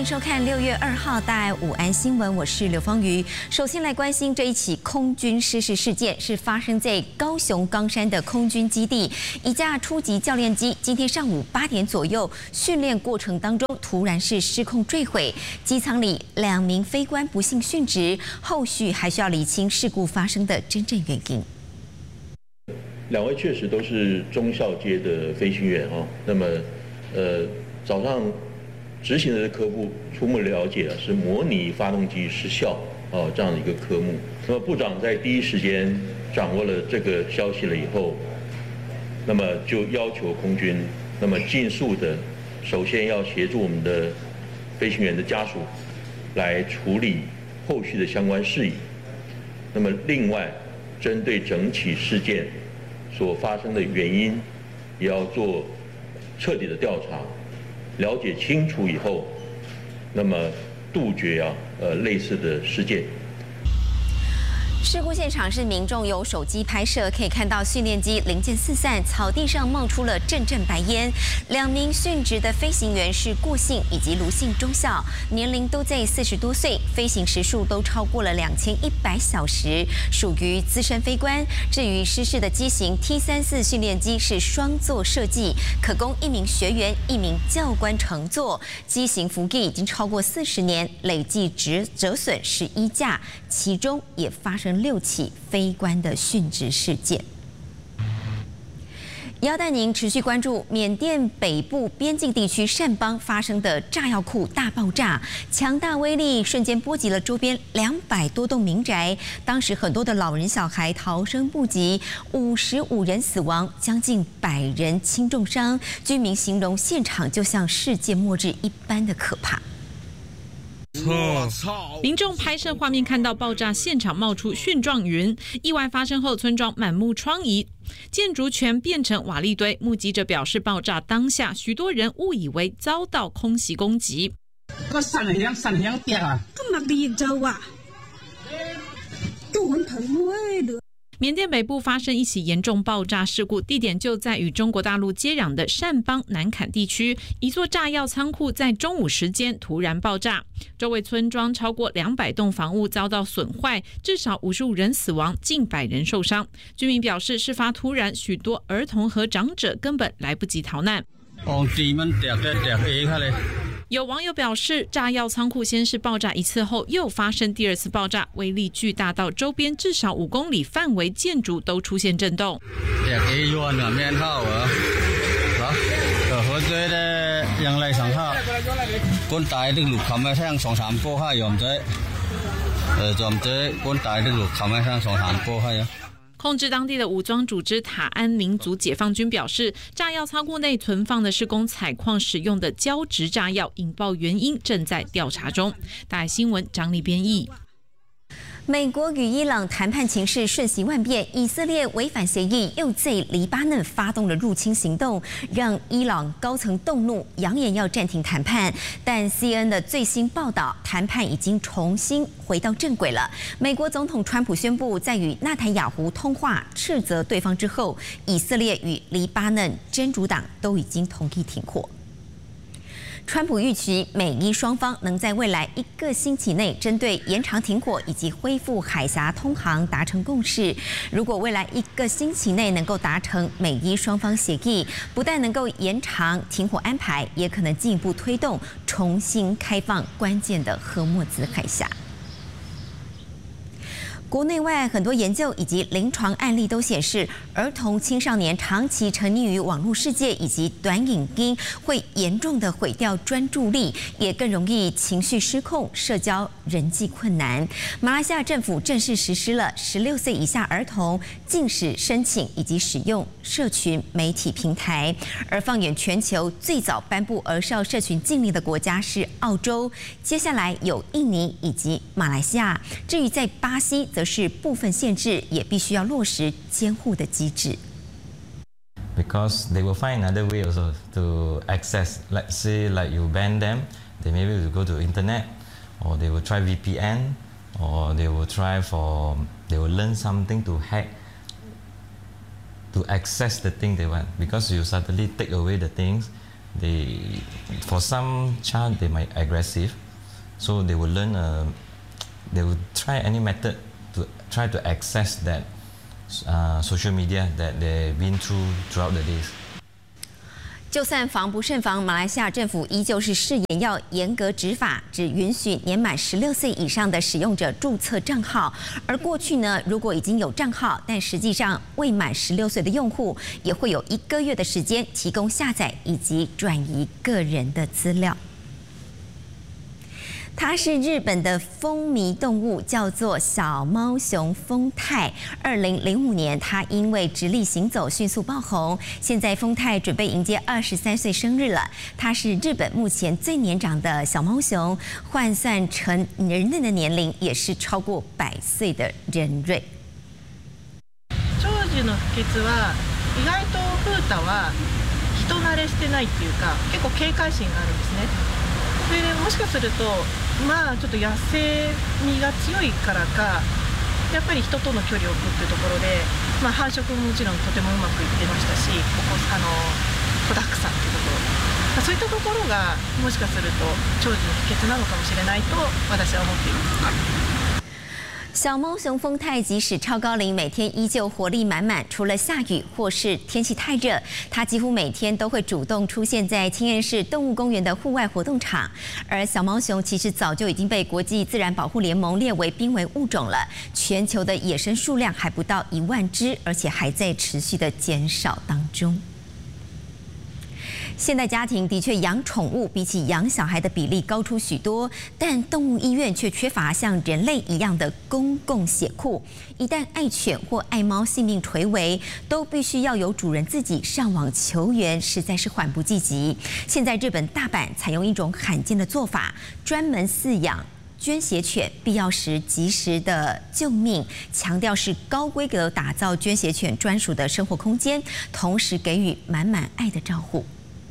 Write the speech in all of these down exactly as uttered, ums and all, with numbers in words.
迎收看六月二号大爱午安新闻，我是刘芳瑜。首先来关心这一起空军失事事件，是发生在高雄冈山的空军基地，一架初级教练机今天上午八点左右训练过程当中，突然是失控坠毁，机舱里两名飞官不幸殉职，后续还需要厘清事故发生的真正原因。 两位确实都是中校阶的飞行员哦，那么呃早上。 执行的科目初步了解啊，是模拟发动机失效哦这样的一个科目。那么部长在第一时间掌握了这个消息了以后，那么就要求空军，那么尽速的，首先要协助我们的飞行员的家属来处理后续的相关事宜。那么另外，针对整起事件所发生的原因，也要做彻底的调查。 了解清楚以后，那么杜绝啊呃类似的事件。 事故现场是民众有手机拍摄，可以看到训练机零件四散，草地上冒出了阵阵白烟。两名殉职的飞行员是郭姓以及卢姓中校，年龄都在四十多岁，飞行时数都超过了两千一百小时，属于资深飞官。至于失事的机型 T 三四训练机是双座设计，可供一名学员、一名教官乘坐。机型服役已经超过四十年，累计折折损十一架，其中也发生 六起飞官的殉职事件。要带您持续关注缅甸北部边境地区善邦发生的炸药库大爆炸，强大威力瞬间波及了周边两百多栋民宅。当时很多的老人小孩逃生不及，五十五人死亡，将近百人轻重伤。居民形容现场就像世界末日一般的可怕。 我操！民众拍摄画面看到爆炸现场冒出蕈状云，意外发生后，村庄满目疮痍，建筑全变成瓦砾堆。目击者表示，爆炸当下，许多人误以为遭到空袭攻击。 個神響神響跌啊！ 咁咪變就啊，都很疼的。 缅甸北部发生一起严重爆炸事故，地点就在与中国大陆接壤的善邦南坎地区，一座炸药仓库在中午时间突然爆炸，周围村庄超过两百栋房屋遭到损坏，至少五十五人死亡，近百人受伤。居民表示，事发突然，许多儿童和长者根本来不及逃难。 有网友表示，炸药仓库先是爆炸一次后，又发生第二次爆炸，威力巨大到周边至少五公里范围建筑都出现震动。控制当地的武装组织塔安民族解放军表示，炸药仓库内存放的是供采矿使用的胶质炸药，引爆原因正在调查中。大爱新闻张丽编译。 美国与伊朗谈判情势瞬息万变，以色列违反协议，又在黎巴嫩发动了入侵行动，让伊朗高层动怒，扬言要暂停谈判。但 C N N 的最新报道，谈判已经重新回到正轨了。美国总统川普宣布，在与纳坦雅胡通话斥责对方之后，以色列与黎巴嫩真主党都已经同意停火。 川普预期美伊双方能在未来一个星期内针对延长停火以及恢复海峡通航达成共识。如果未来一个星期内能够达成美伊双方协议，不但能够延长停火安排，也可能进一步推动重新开放关键的荷默兹海峡。 国内外很多研究以及临床案例都显示，儿童青少年长期沉溺于网络世界以及短影音，会严重的毁掉专注力，也更容易情绪失控、社交人际困难。马来西亚政府正式实施了十六岁以下儿童禁止申请以及使用社群媒体平台。而放眼全球，最早颁布儿少社群禁令的国家是澳洲，接下来有印尼以及马来西亚。至于在巴西，则是部分限制也必须要落实监护的机制。 Because they will find another way also to access. Let's say like you ban them, they maybe will go to internet, or they will try V P N, or they will try for they will learn something to hack, to access the thing they want. Because you suddenly take away the things, they for some child they might aggressive, so they will learn a, they will try any method to try to access that uh, social media that they've been through throughout the days. 就算防不胜防，马来西亚政府依旧是誓言要严格执法，只允许年满十六岁以上的使用者注册账号。而过去呢，如果已经有账号，但实际上未满十六岁的用户，也会有一个月的时间提供下载以及转移个人的资料。 它是日本的风靡动物，叫做小猫熊丰泰。二零零五年，它因为直立行走迅速爆红。现在丰泰准备迎接二十三岁生日了。它是日本目前最年长的小猫熊，换算成人类的年龄也是超过百岁的人瑞。 長寿の秘訣は意外と風太は人慣れしてないっていうか、結構警戒心があるんですね。 それでもしかするとまあちょっと野生味が強いからかやっぱり人との距離を置くっていうところで、まあ、繁殖ももちろんとてもうまくいってましたしここあの子だくさんっていうところ、まあ、そういったところがもしかすると長寿の秘訣なのかもしれないと私は思っています。 小猫熊丰泰即使超高龄，每天依旧活力满满。除了下雨或是天气太热，它几乎每天都会主动出现在清源市动物公园的户外活动场。而小猫熊其实早就已经被国际自然保护联盟列为濒危物种了，全球的野生数量还不到一万只，而且还在持续的减少当中。 现代家庭的确养宠物比起养小孩的比例高出许多，但动物医院却缺乏像人类一样的公共血库。一旦爱犬或爱猫性命垂危，都必须要有主人自己上网求援，实在是缓不济急。现在日本大阪采用一种罕见的做法，专门饲养 捐血犬，必要时及时的救命，强调是高规格打造捐血犬专属的生活空间，同时给予满满爱的照护。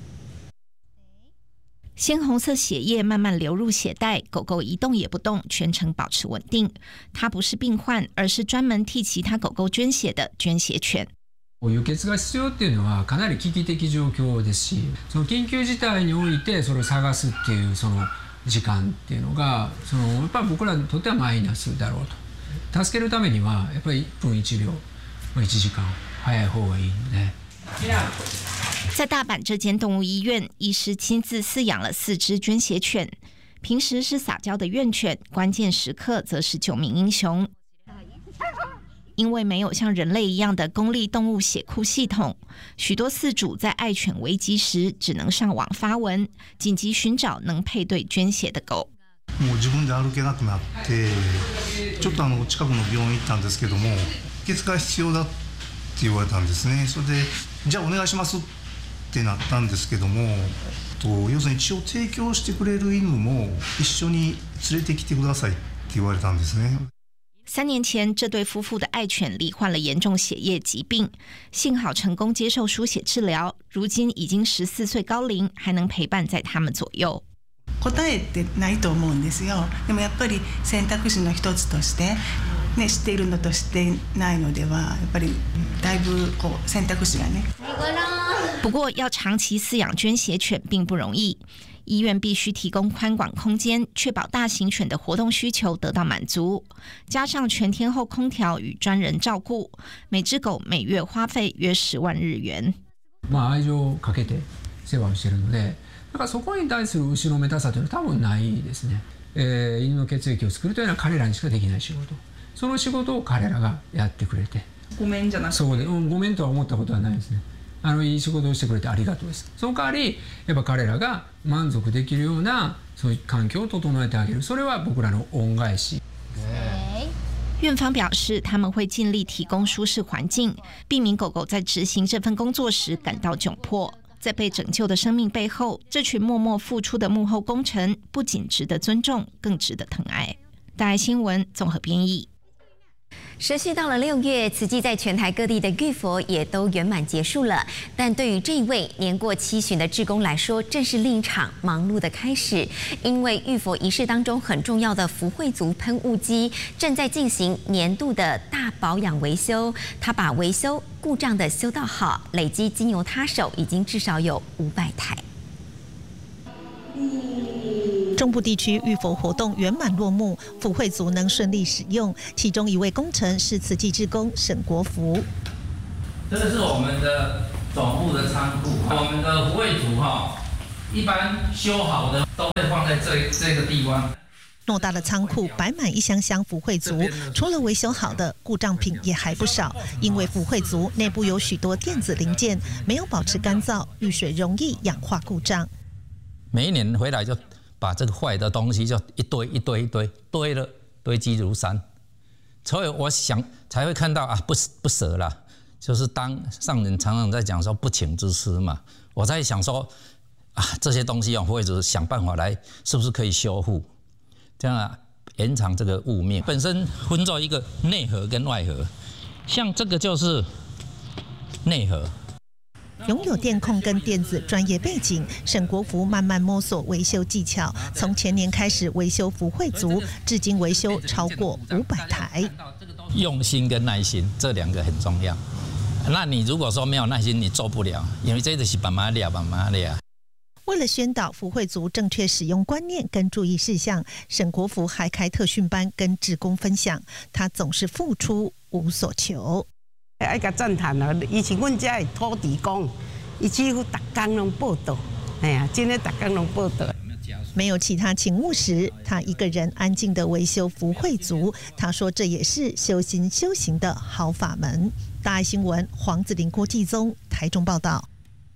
鲜红色血液慢慢流入血袋，狗狗一动也不动，全程保持稳定。它不是病患，而是专门替其他狗狗捐血的捐血犬。 輸血が必要っていうのはかなり危機的状況ですし、その緊急事態においてそれを探すっていうその時間っていうのが、そのやっぱり僕らにとってはマイナスだろうと。助けるためにはやっぱりいっぷんいちびょう、いちじかん早い方がいいので。 在大阪这间动物医院，医师亲自饲养了四只捐血犬。平时是撒娇的院犬，关键时刻则是救命英雄。因为没有像人类一样的公立动物血库系统，许多饲主在爱犬危急时只能上网发文，紧急寻找能配对捐血的狗。 もう自分で歩けなくなって、ちょっとあの近くの病院行ったんですけども、輸血が必要だって言われたんですね。それでじゃあお願いします。 ってなったんですけども、と要するに血を提供してくれる犬も一緒に連れてきてくださいって言われたんですね。 三年前，这对夫妇的爱犬罹患了严重血液疾病，幸好成功接受输血治疗，如今已经十四岁高龄，还能陪伴在他们左右。 答えてないと思うんですよ。でもやっぱり選択肢の一つとして、ね、知っているのと知ってないのでは、やっぱりだいぶこう選択肢がね。 不过，要长期饲养捐血犬并不容易，医院必须提供宽广空间，确保大型犬的活动需求得到满足。加上全天候空调与专人照顾，每只狗每月花费约十万日元。 まあ愛情をかけて世話をしているので、だからそこに対する後ろめたさというのは多分ないですね。えー、犬の血液を作るというのは彼らにしかできない仕事。その仕事を彼らがやってくれて。 ごめんじゃなくて。 そこで、うん、ごめんとは思ったことはないですね。 あのいい仕事をしてくれてありがとうです。その代わりやっぱ彼らが満足できるようなそういう環境を整えてあげる。それは僕らの恩返し。 院方表示，他们会尽力提供舒适环境，避免狗狗在执行这份工作时感到窘迫。在被拯救的生命背后，这群默默付出的幕后功臣，不仅值得尊重，更值得疼爱。大爱新闻综合编译。 时序到了六月，慈济在全台各地的浴佛也都圆满结束了。但对于这一位年过七旬的志工来说，正是另一场忙碌的开始。因为浴佛仪式当中很重要的福慧族喷雾机正在进行年度的大保养维修，他把维修故障的修到好，累积经由他手已经至少有五百台。 中部地区浴佛活动圆满落幕，福慧族能顺利使用。其中一位工程是慈济志工沈国福。 这个是我们的总部的仓库，我们的福慧族哈，一般修好的都会放在这这个地方。 偌大的仓库摆满一箱箱福慧族，除了维修好的，故障品也还不少。因为福慧族内部有许多电子零件，没有保持干燥，遇水容易氧化故障。 每一年回来就把这个坏的东西就一堆一堆一堆堆了，堆积如山。所以我想才会看到啊，不不舍啦，就是当上人常常在讲说不请之师嘛，我在想说啊，这些东西啊，福慧族想办法来，是不是可以修复？这样啊，延长这个物命。本身分作一个内核跟外核，像这个就是内核。 拥有电控跟电子专业背景，沈国福慢慢摸索维修技巧，从前年开始维修福慧族，至今维修超过五百台。 用心跟耐心这两个很重要。那你如果说没有耐心，你做不了，因为这个是慢慢练，慢慢练。 为了宣导福慧族正确使用观念跟注意事项，沈国福还开特训班跟志工分享。他总是付出无所求。 爱甲赞叹啊！以前阮遮的土地公，伊几乎逐工拢报道，哎呀，真的逐工拢报道。 没有其他勤务时，他一个人安静的维修福慧族。他说这也是修心修行的好法门。大爱新闻黄子玲、郭继宗台中报道。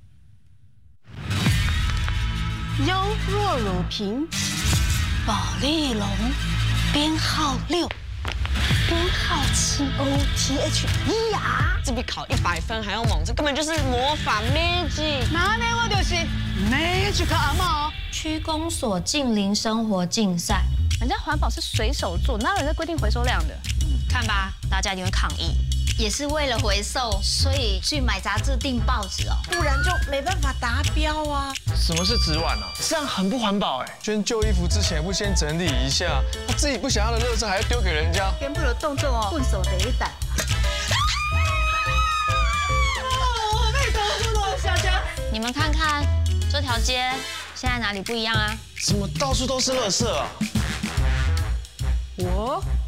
优若乳瓶，保利龙，编号六，编号七 O T H E 啊！ 这比考一百分还要猛，这根本就是魔法 magic。 那呢，我就是 magic 阿嬷。 区公所近邻生活竞赛，人家环保是随手做，哪有人在规定回收量的？看吧，大家一定会抗议。 也是为了回收，所以去买杂志订报纸哦， 不然就没办法达标啊。 什么是纸碗啊？这样很不环保哎！捐旧衣服之前不先整理一下，他自己不想要的垃圾还要丢给人家。 全部的动作哦，顺手得一胆。 哦，被投诉了，小江。 你们看看这条街现在哪里不一样啊？ 怎么到处都是垃圾啊？ 我